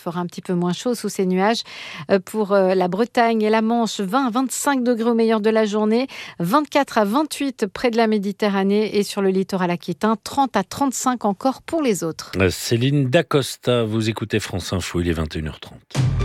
fera un petit peu moins chaud sous ces nuages. Pour la Bretagne et la Manche, 20 à 25 degrés au meilleur de la journée, 24 à 28 près de la Méditerranée et sur le littoral aquitain, 30 à 35 encore pour les autres. Céline Dacosta, vous écoutez France Info, il est 21h30.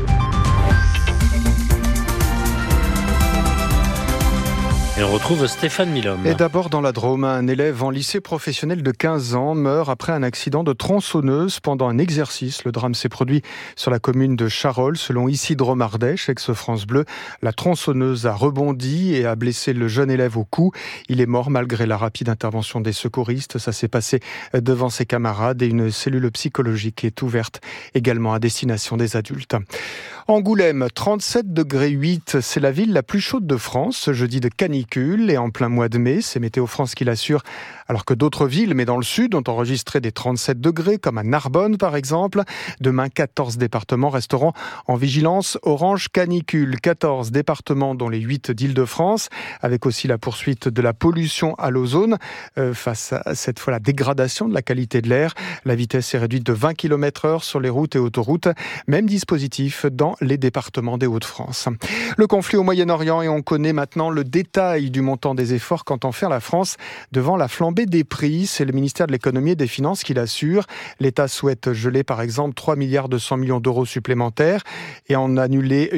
Et on retrouve Stéphane Milhomme. Et d'abord dans la Drôme, un élève en lycée professionnel de 15 ans meurt après un accident de tronçonneuse pendant un exercice. Le drame s'est produit sur la commune de Charolles. Selon Isidro Mardèche, ex-France Bleu, la tronçonneuse a rebondi et a blessé le jeune élève au cou. Il est mort malgré la rapide intervention des secouristes. Ça s'est passé devant ses camarades et une cellule psychologique est ouverte également à destination des adultes. Angoulême, 37,8 degrés, c'est la ville la plus chaude de France. Ce jeudi de canicule et en plein mois de mai, c'est Météo France qui l'assure. Alors que d'autres villes, mais dans le sud, ont enregistré des 37 degrés, comme à Narbonne par exemple. Demain, 14 départements resteront en vigilance orange canicule. 14 départements dont les 8 d'Île-de-France, avec aussi la poursuite de la pollution à l'ozone. Face à cette fois la dégradation de la qualité de l'air, la vitesse est réduite de 20 km/h sur les routes et autoroutes. Même dispositif dans les départements des Hauts-de-France. Le conflit au Moyen-Orient et on connaît maintenant le détail du montant des efforts qu'entend faire la France devant la flambée des prix. C'est le ministère de l'économie et des finances qui l'assure. L'État souhaite geler par exemple 3,2 milliards d'euros supplémentaires et en annuler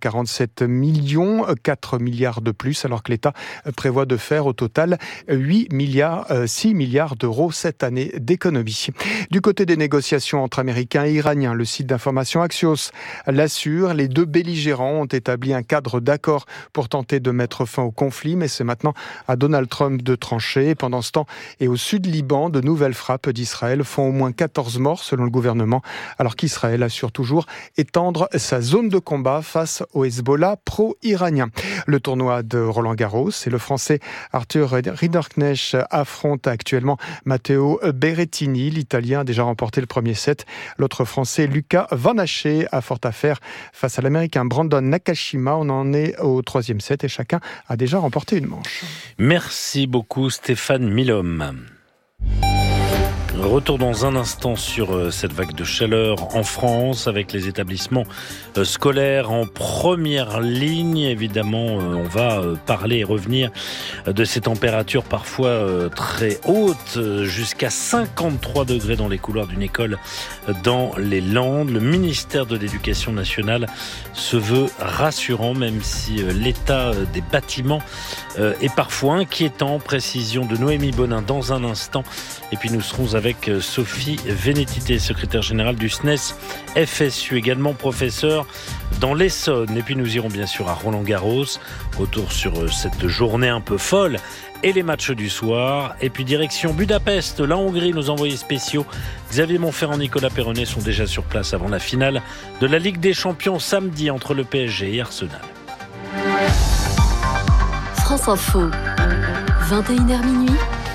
847 millions, 4 milliards de plus, alors que l'État prévoit de faire au total 6 milliards d'euros cette année d'économie. Du côté des négociations entre Américains et Iraniens, le site d'information Axios l'assure. Les deux belligérants ont établi un cadre d'accord pour tenter de mettre fin au conflit, mais c'est maintenant à Donald Trump de trancher. Pendant ce temps, et au sud Liban, de nouvelles frappes d'Israël font au moins 14 morts selon le gouvernement, alors qu'Israël assure toujours étendre sa zone de combat face au Hezbollah pro-iranien. Le tournoi de Roland-Garros, et le Français Arthur Rinderknecht affronte actuellement Matteo Berrettini. L'Italien a déjà remporté le premier set. L'autre Français, Lucas Van Haché, a fort à faire face à l'Américain Brandon Nakashima. On en est au troisième set et chacun a déjà remporté une manche. Merci beaucoup Stéphane Milhomme. Retour dans un instant sur cette vague de chaleur en France avec les établissements scolaires en première ligne. Évidemment, on va parler et revenir de ces températures parfois très hautes, jusqu'à 53 degrés dans les couloirs d'une école dans les Landes. Le ministère de l'Éducation nationale se veut rassurant, même si l'état des bâtiments est parfois inquiétant. Précision de Noémie Bonin dans un instant. Et puis nous serons avec Sophie Vénétité, secrétaire générale du SNES FSU, également professeur dans l'Essonne. Et puis nous irons bien sûr à Roland-Garros, retour sur cette journée un peu folle et les matchs du soir. Et puis direction Budapest, la Hongrie, nos envoyés spéciaux Xavier Monferrand, Nicolas Perronnet sont déjà sur place avant la finale de la Ligue des Champions samedi entre le PSG et Arsenal. France Info, 21h minuit.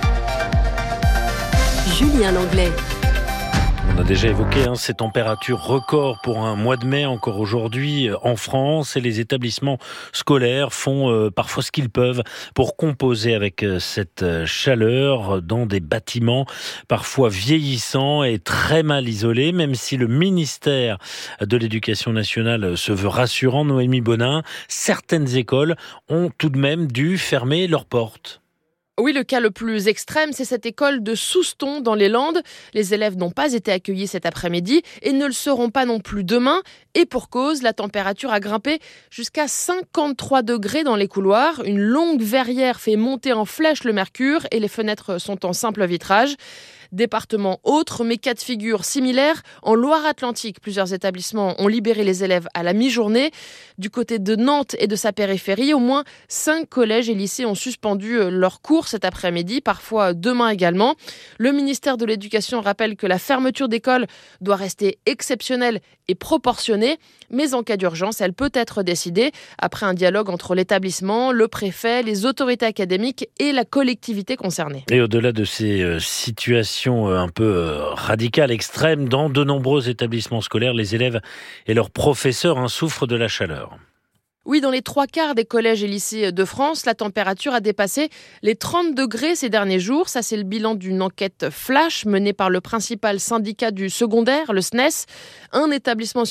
Julien Langlais. On a déjà évoqué ces températures records pour un mois de mai encore aujourd'hui en France, et les établissements scolaires font parfois ce qu'ils peuvent pour composer avec cette chaleur dans des bâtiments parfois vieillissants et très mal isolés. Même si le ministère de l'Éducation nationale se veut rassurant, Noémie Bonin, certaines écoles ont tout de même dû fermer leurs portes. Oui, le cas le plus extrême, c'est cette école de Souston dans les Landes. Les élèves n'ont pas été accueillis cet après-midi et ne le seront pas non plus demain. Et pour cause, la température a grimpé jusqu'à 53 degrés dans les couloirs. Une longue verrière fait monter en flèche le mercure et les fenêtres sont en simple vitrage. Département autre, mais cas de figure similaire. En Loire-Atlantique, plusieurs établissements ont libéré les élèves à la mi-journée. Du côté de Nantes et de sa périphérie, au moins 5 collèges et lycées ont suspendu leurs cours cet après-midi, parfois demain également. Le ministère de l'Éducation rappelle que la fermeture d'écoles doit rester exceptionnelle et proportionnée, mais en cas d'urgence, elle peut être décidée après un dialogue entre l'établissement, le préfet, les autorités académiques et la collectivité concernée. Et au-delà de ces situations un peu radicales, extrêmes, dans de nombreux établissements scolaires, les élèves et leurs professeurs souffrent de la chaleur. Oui, dans les 3/4 des collèges et lycées de France, la température a dépassé les 30 degrés ces derniers jours. Ça, c'est le bilan d'une enquête flash menée par le principal syndicat du secondaire, le SNES. Un établissement